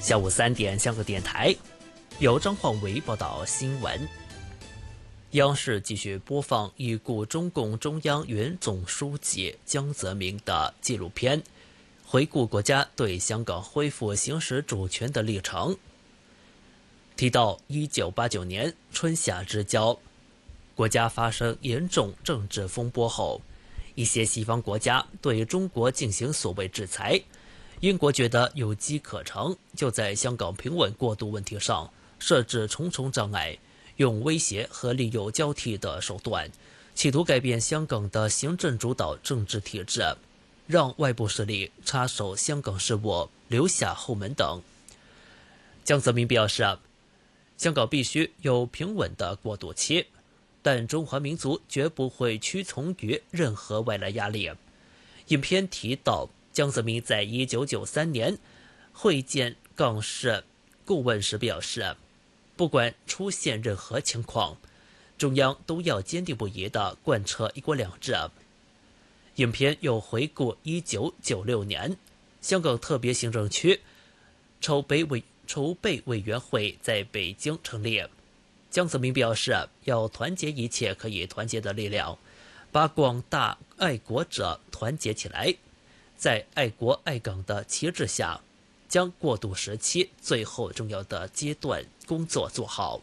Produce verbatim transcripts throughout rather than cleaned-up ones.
下午三点，香港电台由张焕维报道新闻。央视继续播放已故中共中央原总书记江泽民的纪录片，回顾国家对香港恢复行使主权的历程。提到一九八九年春夏之交，国家发生严重政治风波后，一些西方国家对中国进行所谓制裁。英国觉得有机可乘，就在香港平稳过渡问题上设置重重障碍，用威胁和利诱交替的手段，企图改变香港的行政主导政治体制，让外部势力插手香港事务，留下后门等。江泽民表示，香港必须有平稳的过渡期，但中华民族绝不会屈从于任何外来压力。影片提到，江泽民在一九九三年会见港市顾问时表示，不管出现任何情况，中央都要坚定不移地贯彻一国两制。影片又回顾一九九六年，香港特别行政区筹备委筹备委员会在北京成立。江泽民表示，要团结一切可以团结的力量，把广大爱国者团结起来，在爱国爱港的旗帜下，将过渡时期最后重要的阶段工作做好。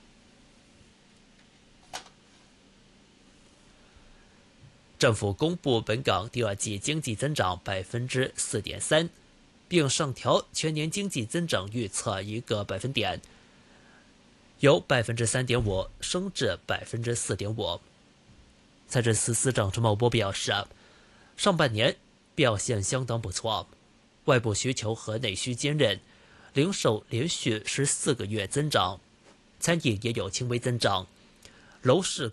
政府公布本港第二季经济增长百分之四点三，并上调全年经济增长预测一个百分点，由百分之三点五升至百分之四点五。财政司司长陈茂波表示，上半年表现相当不错，外部需求和内需坚韧，零售连续十四个月增长，餐饮也有轻微增长，楼市